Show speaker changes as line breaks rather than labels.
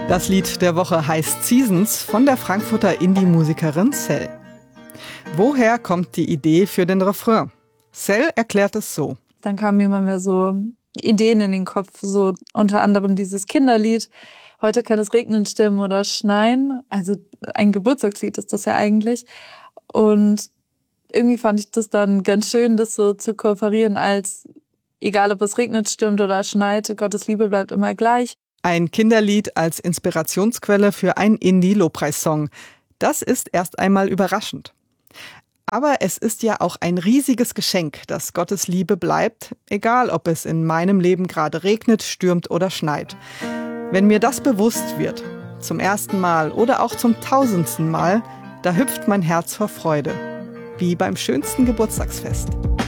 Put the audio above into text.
Das Lied der Woche heißt Seasons von der Frankfurter Indie-Musikerin Cell. Woher kommt die Idee für den Refrain? Cell erklärt es so.
Dann kamen mir immer mehr so Ideen in den Kopf, so unter anderem dieses Kinderlied. Heute kann es regnen, stürmen oder schneien. Also ein Geburtstagslied ist das ja eigentlich. Und irgendwie fand ich das dann ganz schön, das so zu kooperieren als, egal ob es regnet, stürmt oder schneit, Gottes Liebe bleibt immer gleich.
Ein Kinderlied als Inspirationsquelle für einen Indie-Lobpreissong. Das ist erst einmal überraschend. Aber es ist ja auch ein riesiges Geschenk, dass Gottes Liebe bleibt, egal ob es in meinem Leben gerade regnet, stürmt oder schneit. Wenn mir das bewusst wird, zum ersten Mal oder auch zum 1000. Mal, da hüpft mein Herz vor Freude, wie beim schönsten Geburtstagsfest.